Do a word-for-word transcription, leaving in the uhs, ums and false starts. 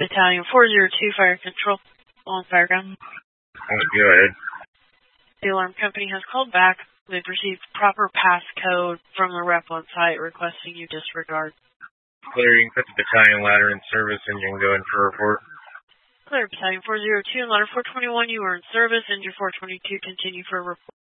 Battalion four zero two, Fire Control, on Fireground. Go ahead. The alarm company has called back. They've received proper passcode from the rep on site requesting you disregard. Clear, you can put the battalion ladder in service and you can go in for a report. Clear, Battalion four zero two, ladder four twenty-one, you are in service. Engine four twenty-two, continue for a report.